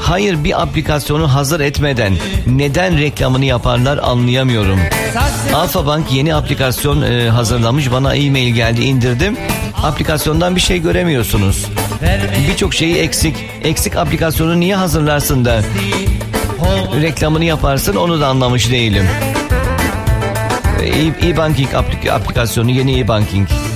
Hayır, bir aplikasyonu hazır etmeden neden reklamını yaparlar anlayamıyorum. Alfa Bank yeni aplikasyon hazırlamış. Bana e-mail geldi, indirdim. Aplikasyondan bir şey göremiyorsunuz. Birçok şeyi eksik. Eksik aplikasyonu niye hazırlarsın da reklamını yaparsın, onu da anlamış değilim. E-banking aplikasyonu, yeni e-banking.